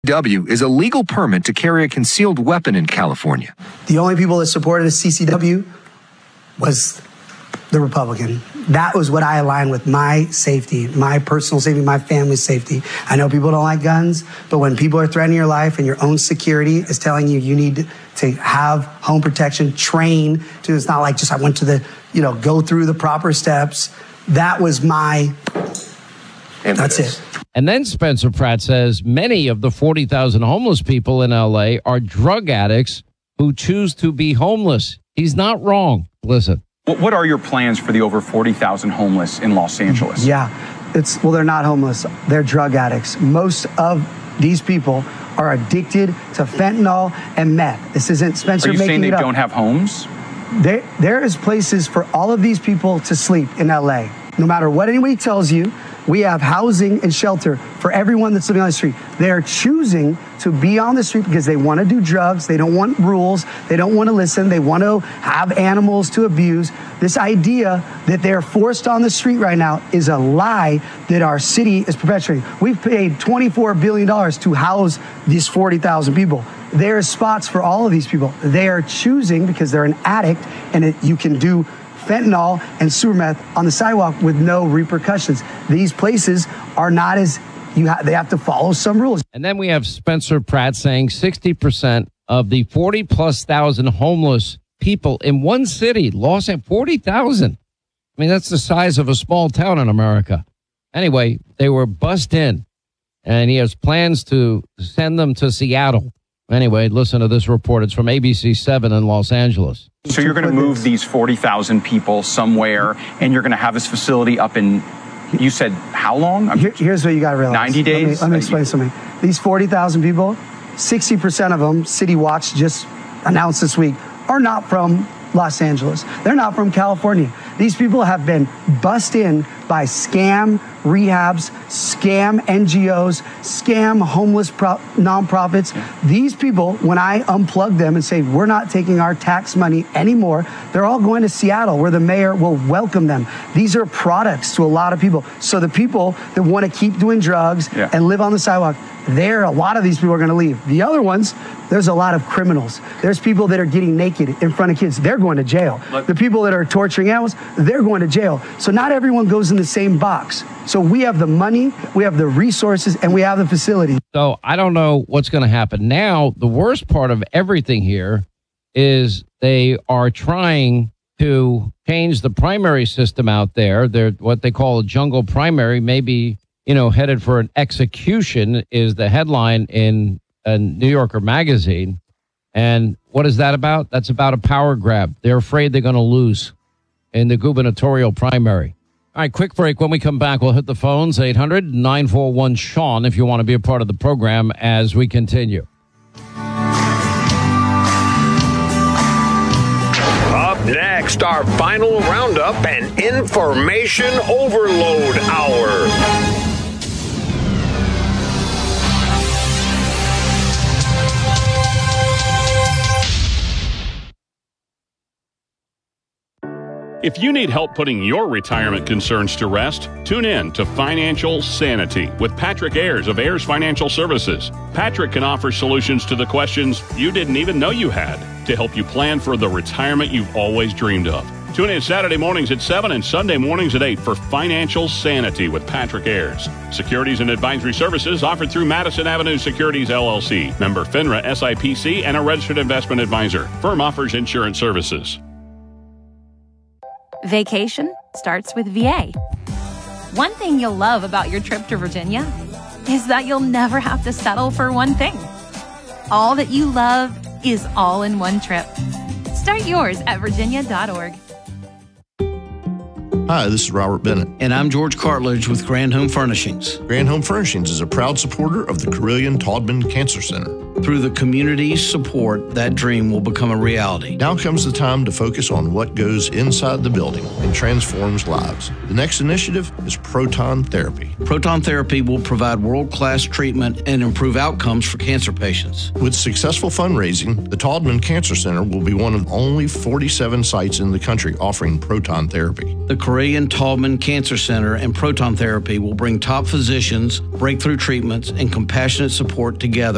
CCW is a legal permit to carry a concealed weapon in California. The only people that supported a CCW was the Republican. That was what I aligned with: my safety, my personal safety, my family's safety. I know people don't like guns, but when people are threatening your life and your own security is telling you you need to have home protection, train to, it's not like just I went to the, go through the proper steps. That was my, that's it. And then Spencer Pratt says many of the 40,000 homeless people in L.A. are drug addicts who choose to be homeless. He's not wrong. Listen. What are your plans for the over 40,000 homeless in Los Angeles? Yeah, they're not homeless. They're drug addicts. Most of these people are addicted to fentanyl and meth. This isn't Spencer making it up. Are you saying they don't have homes? There is places for all of these people to sleep in LA. No matter what anybody tells you, we have housing and shelter for everyone that's living on the street. They're choosing to be on the street because they want to do drugs. They don't want rules. They don't want to listen. They want to have animals to abuse. This idea that they're forced on the street right now is a lie that our city is perpetuating. We've paid $24 billion to house these 40,000 people. There's spots for all of these people. They are choosing because they're an addict, and you can do fentanyl and super meth on the sidewalk with no repercussions. These places are not as, they have to follow some rules. And then we have Spencer Pratt saying 60% of the 40,000+ homeless people in one city, Los Angeles, 40,000. I mean, that's the size of a small town in America. Anyway, they were bussed in, and he has plans to send them to Seattle. Anyway, listen to this report. It's from ABC7 in Los Angeles. So you're going to move these 40,000 people somewhere, and you're going to have this facility up in, you said, how long? Here's what you got to realize. 90 days? Let me explain something. These 40,000 people, 60% of them, City Watch just announced this week, are not from Los Angeles. They're not from California. These people have been bussed in by scam rehabs, scam NGOs, scam homeless nonprofits. These people, when I unplug them and say, we're not taking our tax money anymore, they're all going to Seattle where the mayor will welcome them. These are products to a lot of people. So the people that want to keep doing drugs and live on the sidewalk, a lot of these people are going to leave. The other ones, there's a lot of criminals. There's people that are getting naked in front of kids. They're going to jail. The people that are torturing animals, they're going to jail. So not everyone goes in the same box. So we have the money, we have the resources, and we have the facilities. So I don't know what's going to happen. Now, the worst part of everything here is they are trying to change the primary system out there. They're what they call a jungle primary, maybe, headed for an execution is the headline in a New Yorker magazine. And what is that about? That's about a power grab. They're afraid they're going to lose in the gubernatorial primary. All right, quick break. When we come back, we'll hit the phones, 800-941-SEAN, if you want to be a part of the program as we continue. Up next, our final roundup and information overload hour. If you need help putting your retirement concerns to rest, tune in to Financial Sanity with Patrick Ayers of Ayers Financial Services. Patrick can offer solutions to the questions you didn't even know you had to help you plan for the retirement you've always dreamed of. Tune in Saturday mornings at 7 and Sunday mornings at 8 for Financial Sanity with Patrick Ayers. Securities and advisory services offered through Madison Avenue Securities, LLC. Member FINRA SIPC and a registered investment advisor. Firm offers insurance services. Vacation starts with VA. One thing you'll love about your trip to Virginia is that you'll never have to settle for one thing. All that you love is all in one trip. Start yours at virginia.org. Hi, this is Robert Bennett. And I'm George Cartledge with Grand Home Furnishings. Grand Home Furnishings is a proud supporter of the Carilion-Taubman Cancer Center. Through the community's support, that dream will become a reality. Now comes the time to focus on what goes inside the building and transforms lives. The next initiative is proton therapy. Proton therapy will provide world-class treatment and improve outcomes for cancer patients. With successful fundraising, the Taubman Cancer Center will be one of only 47 sites in the country offering proton therapy. The Carilion-Taubman Cancer Center and proton therapy will bring top physicians, breakthrough treatments, and compassionate support together